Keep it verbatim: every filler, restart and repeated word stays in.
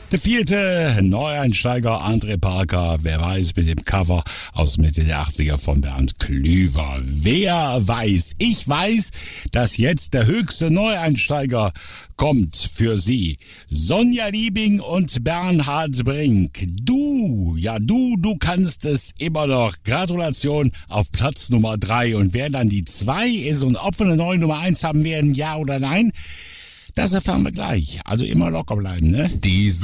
Der vierte Neueinsteiger André Parker, wer weiß, mit dem Cover aus Mitte der achtziger von Bernd Klüver. Wer weiß? Ich weiß, dass jetzt der höchste Neueinsteiger kommt für Sie. Sonja Liebing und Bernhard Brink. Du, ja du, du kannst es immer noch. Gratulation auf Platz Nummer drei. Und wer dann die zwei ist und ob wir eine neue Nummer eins haben werden, ja oder nein, das erfahren wir gleich. Also immer locker bleiben, ne? Die